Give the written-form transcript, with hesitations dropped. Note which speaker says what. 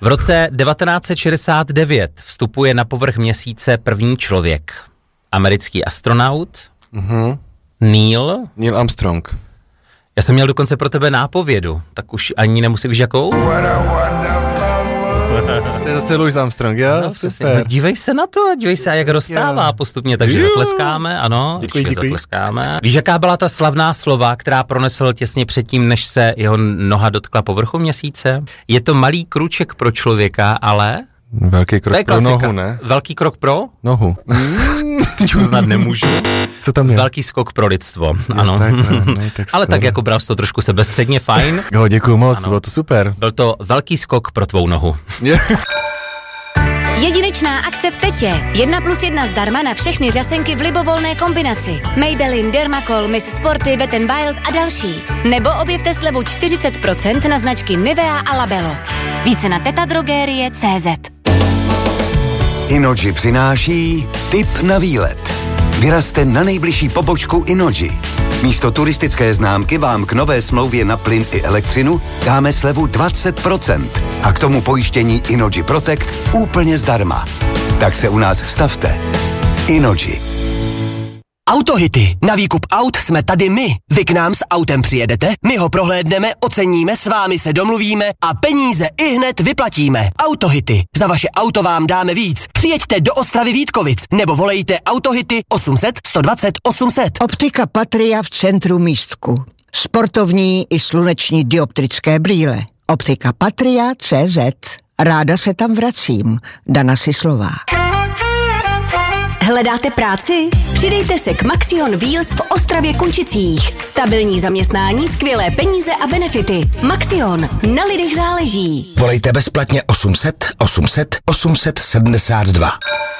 Speaker 1: V roce 1969 vstupuje na povrch Měsíce první člověk. Americký astronaut. Neil
Speaker 2: Armstrong.
Speaker 1: Já jsem měl dokonce pro tebe nápovědu, tak už ani nemusí, víš jakou?
Speaker 2: To je zase Louis Armstrong, jo?
Speaker 1: No,
Speaker 2: super.
Speaker 1: No, dívej se na to, dívej se, jak rozstává postupně, takže zatleskáme, ano.
Speaker 2: Děkuji.
Speaker 1: Zatleskáme. Víš, jaká byla ta slavná slova, která pronesl těsně předtím, než se jeho noha dotkla povrchu Měsíce? Je to malý krůček pro člověka, ale...
Speaker 2: Velký krok pro nohu, ne?
Speaker 1: Velký krok pro?
Speaker 2: Nohu.
Speaker 1: Teď uznat nemůžu.
Speaker 2: Co tam je?
Speaker 1: Velký skok pro lidstvo, ano.
Speaker 2: Tak, ne, tak
Speaker 1: ale tak jako bral jsi to trošku sebestředně, fajn.
Speaker 2: Jo, děkuju moc,
Speaker 1: ano.
Speaker 2: Bylo to super.
Speaker 1: Byl to velký skok pro tvou nohu.
Speaker 3: Jedinečná akce v Tetě. 1+1 zdarma na všechny řasenky v libovolné kombinaci. Maybelline, Dermacol, Miss Sporty, Wet n Wild a další. Nebo objevte slevu 40% na značky Nivea a Labello. Více na tetadrogerie.cz.
Speaker 4: Innogy přináší tip na výlet. Vyrazte na nejbližší pobočku Innogy. Místo turistické známky vám k nové smlouvě na plyn i elektřinu dáme slevu 20% a k tomu pojištění Innogy Protect úplně zdarma. Tak se u nás stavte. Innogy.
Speaker 5: Autohity. Na výkup aut jsme tady my. Vy k nám s autem přijedete, my ho prohlédneme, oceníme, s vámi se domluvíme a peníze ihned vyplatíme. Autohity. Za vaše auto vám dáme víc. Přijeďte do Ostravy Vítkovic nebo volejte Autohity 800 120 800.
Speaker 6: Optika Patria v centru Místku. Sportovní i sluneční dioptrické brýle. Optika Patria.cz. Ráda se tam vracím. Dana Sislová.
Speaker 3: Hledáte práci? Přidejte se k Maxion Wheels v Ostravě Kunčicích. Stabilní zaměstnání, skvělé peníze a benefity. Maxion. Na lidech záleží.
Speaker 7: Volejte bezplatně 800 800 872.